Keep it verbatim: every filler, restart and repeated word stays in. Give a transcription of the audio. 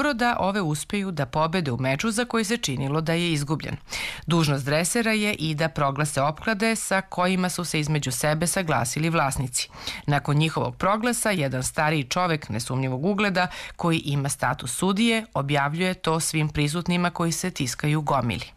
skoro da ove uspeju da pobede u meču za koji se činilo da je izgubljen. Dužnost dresera je i da proglase opklade sa kojima su se između sebe saglasili vlasnici. Nakon njihovog proglasa, jedan stariji čovek nesumnjivog ugleda koji ima status sudije objavljuje to svim prisutnima koji se tiskaju u gomili.